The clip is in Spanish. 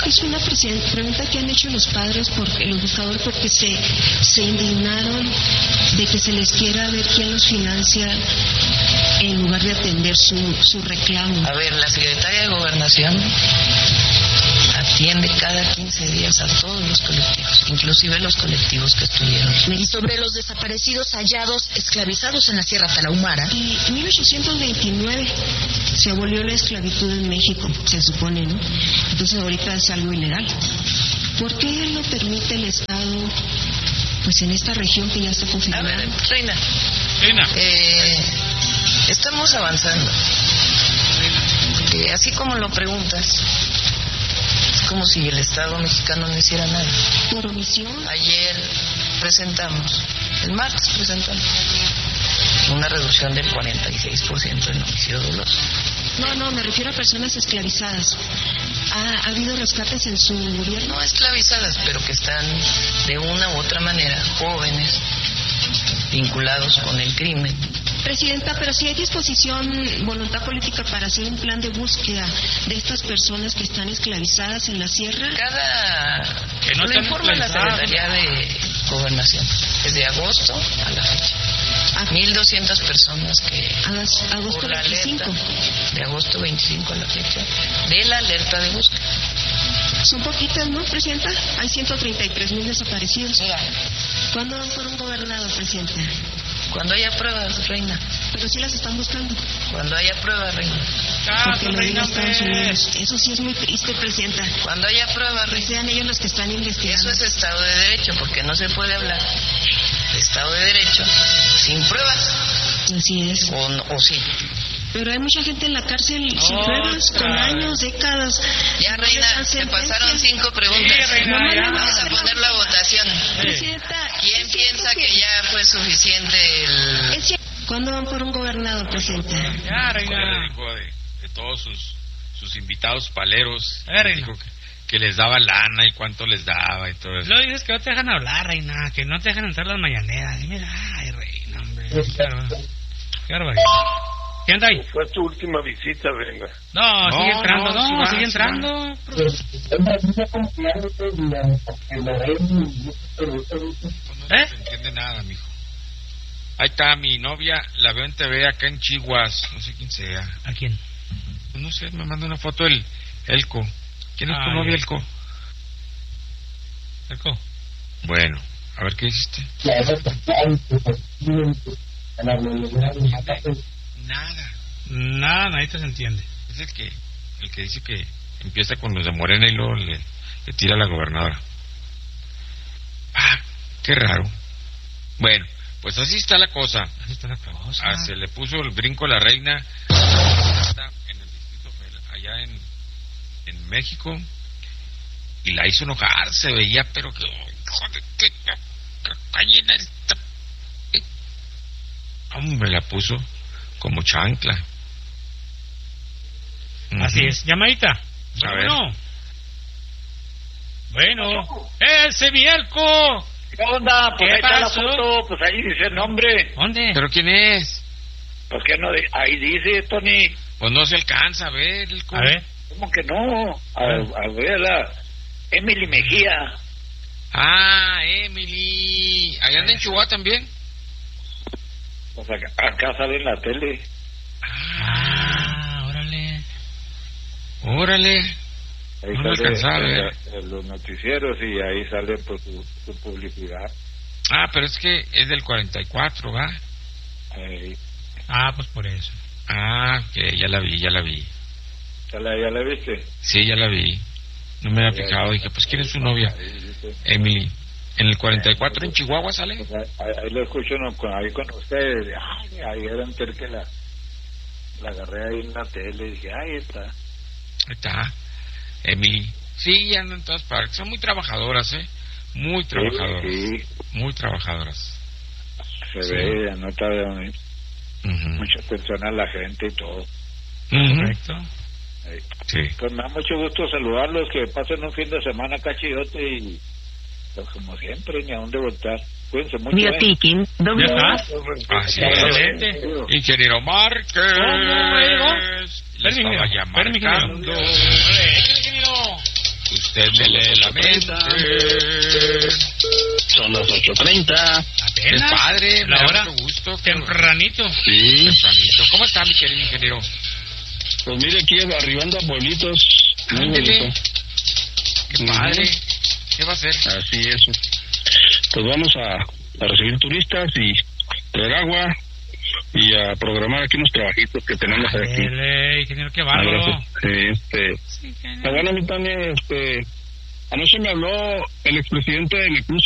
Es una pregunta que han hecho los padres, porque los buscadores, porque se indignaron de que se les quiera ver quién los financia en lugar de atender su reclamo. A ver, la secretaria de Gobernación atiende cada 15 días a todos los colectivos, inclusive los colectivos que estuvieron. Y sobre los desaparecidos hallados esclavizados en la Sierra Tarahumara. Y en 1829 se abolió la esclavitud en México, se supone, ¿no? Entonces ahorita es algo ilegal. ¿Por qué lo permite el Estado, pues en esta región que ya está confirmada? A ver, Reina. Estamos avanzando. Así como lo preguntas, es como si el Estado mexicano no hiciera nada. ¿Por omisión? Ayer el martes presentamos una reducción del 46% en homicidio doloso. No, me refiero a personas esclavizadas. ¿Ha habido rescates en su gobierno? No esclavizadas, pero que están de una u otra manera jóvenes, vinculados con el crimen. Presidenta, pero si hay disposición, voluntad política para hacer un plan de búsqueda de estas personas que están esclavizadas en la sierra. Que no lo informa la Secretaría de Gobernación. Desde agosto a la fecha. 1,200 personas que... Agosto por la 25. Alerta, de agosto 25 a la fecha, de la alerta de búsqueda. Son poquitas, ¿no, Presidenta? Hay 133,000 desaparecidos. Mira. ¿Cuándo fueron gobernados, Presidenta? Cuando haya pruebas, Reina. Pero sí las están buscando. Cuando haya pruebas, Reina. Porque lo diga Estados Unidos. Eso sí es muy triste, Presidenta. Cuando haya pruebas, Reina. Sean ellos los que están investigando. Eso es Estado de Derecho, porque no se puede hablar de Estado de Derecho sin pruebas. Así es. O sí. Pero hay mucha gente en la cárcel sin pruebas, con años, décadas. Ya, Reina, se pasaron 5 preguntas. Sí, Reina, ya. Vamos a ponerlo a votación. Presidenta, ¿Quién piensa que ya fue suficiente el...? ¿Cuándo fueron gobernados, Presidenta? Ya, Reina. Dijo de todos sus invitados paleros. Reina. Dijo que les daba lana y cuánto les daba y todo eso. Lo dices que no te dejan hablar, Reina, que no te dejan entrar las mañaneras. Y mira, ay, Reina, hombre. Qué barbaridad. ¿Quién anda ahí? Fue tu última visita, venga. No, sigue entrando, sí sigue va, entrando. No se entiende nada, mijo. Ahí está mi novia, la veo en TV acá en Chihuas, no sé quién sea. ¿A quién? Pues no sé, me manda una foto el Elco. ¿Quién es tu novia, Elco? Elco. Bueno, a ver qué hiciste. Nada, nadie te se entiende. Es el que dice que empieza con los de Morena y luego le tira a la gobernadora. Ah, qué raro. Bueno, pues así está la cosa. Así está la cosa. Se le puso el brinco a la reina en el distrito allá en México y la hizo enojar, se veía, pero que gallina esta. Hombre, la puso como chancla. Así es. Llamadita. Bueno. ¡Ese Mielco! ¿Qué onda? Pues ahí está la pasó? foto, pues ahí dice el nombre. ¿Dónde? ¿Pero quién es? Pues que no, ahí dice, Tony. Pues no se alcanza a ver. A ver. ¿Cómo que no? A ver, Emily Mejía. Ah, Emily. ¿Allá anda en Chihuahua también? Pues acá sale en la tele. Órale. Ahí no me sale alcanzaba a ver. en los noticieros y ahí sale por su publicidad. Ah, pero es que es del 44, ¿va? Pues por eso. Ah, que ya la vi. ¿Ya la viste? Sí, ya la vi. No me había fijado. Dije, pues, ¿quién es su novia? Emily. ¿En el 44 en Chihuahua sale? Pues ahí lo escucho ahí con ustedes. Ahí era antes que la agarré ahí en la tele y dije, ahí está. Ahí está. Emily. Sí, ya andan en todas partes. Son muy trabajadoras, ¿eh? Muy trabajadoras. Sí. Muy trabajadoras. Se ve, anota mucha atención a la gente y todo. Correcto. Sí. Pues me da mucho gusto saludarlos, que pasen un fin de semana cachidote y pues como siempre, ni a dónde voltar. Cuídense mucho. Vía Tiking, doble. Así Excelente. es. Ingeniero Márquez. ¿Cómo, luego? Le estaba ya marcando. Usted me lee la mente. Son las 8:30. Qué padre, me da mucho gusto. Tempranito. Sí. Tempranito. ¿Cómo está, mi querido ingeniero? Pues mire, aquí arribando a pueblitos. Muy bonito. Qué padre. ¿Qué va a hacer? Así es. Pues vamos a recibir turistas y traer agua y a programar aquí unos trabajitos que tenemos aquí. Ingeniero, qué bárbaro. Bueno, a mí también, anoche me habló el expresidente de mi cruz